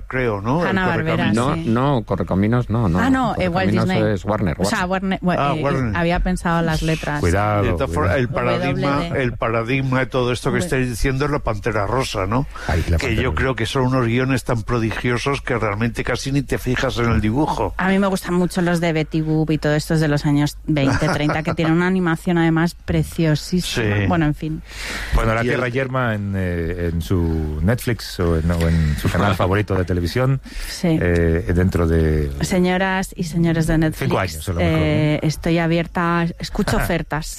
creo, ¿no? Hanna-Barbera, No, sí. no, Correcaminos no. Ah, no, Walt Correcaminos Disney. es Warner. O sea, Warner. Warner. Había pensado las letras. De todas formas, WD. el paradigma de todo esto que estáis diciendo es la Pantera Rosa, ¿no? Ay, la Que Pantera yo Rosa. creo que son unos guiones tan prodigiosos que realmente casi ni te fijas en el dibujo. A mí me gustan mucho los de Betty Boop y todo estos de los años 20, 30, que tienen una animación además preciosísima. Sí. Bueno, en fin. Bueno, la Y Tierra Yerma en su Netflix o en su canal favorito de televisión, Sí. dentro de... Señoras y señores de Netflix, 5 años, a lo mejor, ¿no? estoy abierta, escucho ofertas.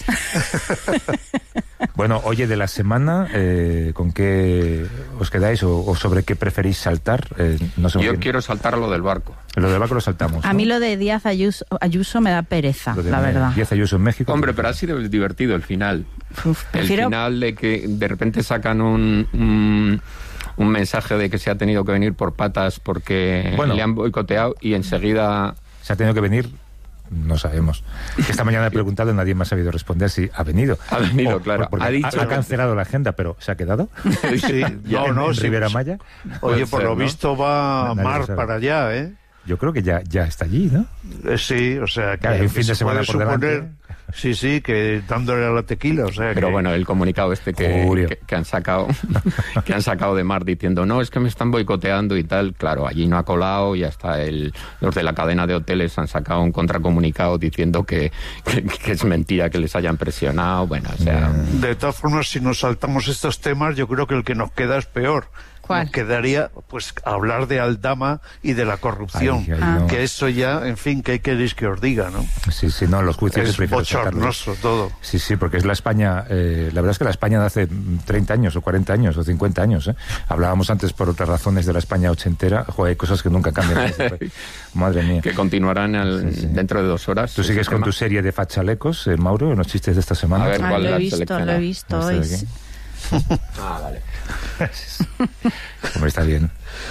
Bueno, oye, de la semana, ¿con qué os quedáis o sobre qué preferís saltar? No sé muy Yo bien. quiero saltar a lo del barco. Lo del barco lo saltamos, A ¿no? mí lo de Díaz Ayuso me da pereza, Lo de la verdad. Díaz Ayuso en México. Hombre, pero ha sido divertido el final. Uf, El prefiero... final de que de repente sacan un mensaje de que se ha tenido que venir por patas porque Bueno. le han boicoteado y enseguida... Se ha tenido que venir, no sabemos. Esta mañana he preguntado y nadie me ha sabido responder si ha venido. Ha venido, claro. Porque Ha dicho- ha cancelado la agenda, pero ¿se ha quedado? Sí, en sí. Rivera Maya. Oye, Puede por ser, lo ¿no? visto va Nadie lo Mar sabe. para allá, ¿eh? Yo creo que ya está allí, ¿no? Sí, o sea, que, Claro, hay un fin que de se semana puede por delante. suponer, sí, que dándole a la tequila, o sea, Pero que... bueno, el comunicado este Julio. que han sacado que han sacado de Mar diciendo no, es que me están boicoteando y tal, claro, allí no ha colado y hasta los de la cadena de hoteles han sacado un contracomunicado diciendo que es mentira que les hayan presionado, bueno, o sea... De todas formas, si nos saltamos estos temas, yo creo que el que nos queda es peor. ¿Cuál? Nos quedaría, pues, hablar de Aldama y de la corrupción. Ay, no. Que eso ya, en fin, ¿qué queréis que os diga, no? Sí, no, los juicios Es prefiero sacarlos. bochornoso todo. Sí, porque es la España, la verdad es que la España de hace 30 años o 40 años o 50 años, ¿eh? Hablábamos antes por otras razones de la España ochentera, joder, hay cosas que nunca cambian. Madre mía. que continuarán Sí. dentro de 2 horas. ¿Tú sigues ese con tema. tu serie de fachalecos, Mauro, en los chistes de esta semana? A ver, ¿cuál lo he has visto, seleccionado? lo he visto hoy. ¿Este de aquí? Ah, vale. Hombre, está bien.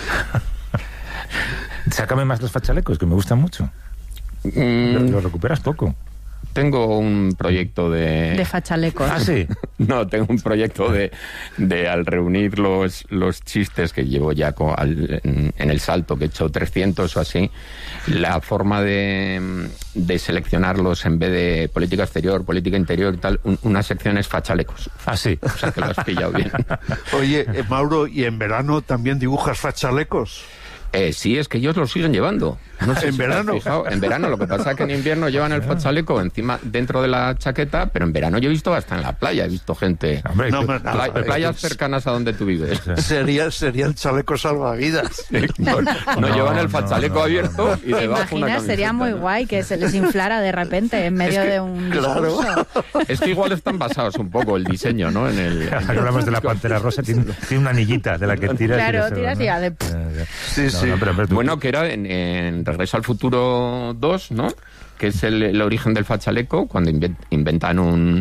Sácame más los fachalecos, que me gustan mucho. Los recuperas poco. Tengo un proyecto De fachalecos. Ah, sí. No, tengo un proyecto de al reunir los chistes que llevo ya en el salto, que he hecho 300 o así, la forma de seleccionarlos en vez de política exterior, política interior y tal, una sección es fachalecos. Ah, sí. O sea que lo has pillado bien. Oye, Mauro, ¿y en verano también dibujas fachalecos? Sí, es que ellos lo siguen llevando. No sé ¿En si te has verano? fijado. En verano, lo que pasa es que en invierno llevan el fachaleco encima, dentro de la chaqueta, pero en verano yo he visto hasta en la playa, he visto gente... Hombre, No, tú- me- Playas cercanas a donde tú vives. Sería el chaleco salvavidas. No llevan el fachaleco no, abierto y ¿Te debajo una imaginas? Sería camiseta, muy ¿no? guay que se les inflara de repente en medio que- de un claro. discurso. Es que igual están basados un poco el diseño, ¿no? En el... Ahora que hablamos de la Pantera Rosa, tiene una anillita de la que tiras. Claro, y tiras y ya de... Sí, sí. pero tú- Bueno, que era en Regreso al Futuro 2, ¿no? Que es el origen del fachaleco, cuando inventan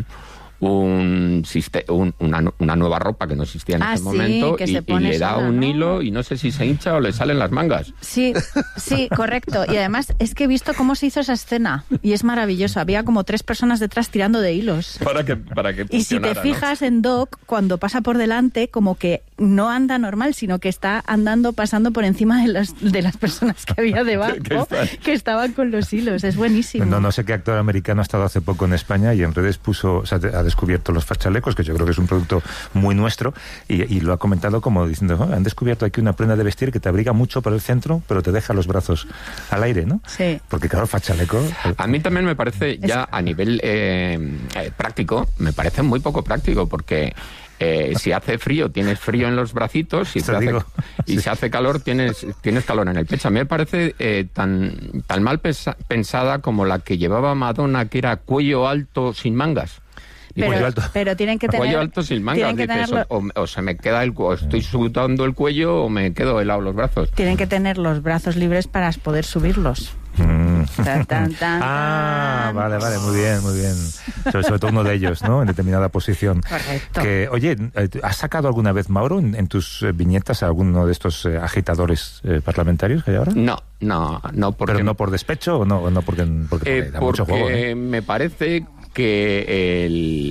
una nueva ropa que no existía en Ah, ese sí, momento que y se pone le da sola, un ¿no? hilo y no sé si se hincha o le salen las mangas. Sí, correcto. Y además es que he visto cómo se hizo esa escena y es maravilloso. Había como 3 personas detrás tirando de hilos. Para que Y si te funcionara, ¿no? fijas en Doc, cuando pasa por delante, como que no anda normal, sino que está andando, pasando por encima de las personas que había debajo, que estaban con los hilos. Es buenísimo. No sé qué actor americano ha estado hace poco en España y en redes ha descubierto los fachalecos, que yo creo que es un producto muy nuestro, y lo ha comentado como diciendo, han descubierto aquí una prenda de vestir que te abriga mucho por el centro, pero te deja los brazos al aire, ¿no? Sí. Porque claro, fachaleco... A mí también me parece, ya a nivel práctico, me parece muy poco práctico, porque si hace frío, tienes frío en los bracitos, si se hace calor, tienes calor en el pecho. A mí me parece tan mal pensada como la que llevaba Madonna, que era cuello alto sin mangas. Pero tienen que tener... Cuello alto sin mangas, tienen que dices, tenerlo- o se me queda estoy sudando el cuello o me quedo helado los brazos. Tienen que tener los brazos libres para poder subirlos. Tan, tan, Vale, muy bien. Sobre todo uno de ellos, ¿no? En determinada posición. Correcto. Que, oye, ¿has sacado alguna vez, Mauro, en tus viñetas a alguno de estos agitadores parlamentarios que hay ahora? No, porque... ¿Pero no por despecho o no porque da mucho juego? Porque me parece que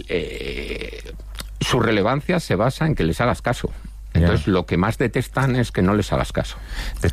su relevancia se basa en que les hagas caso. Entonces, lo que más detestan es que no les hagas caso. De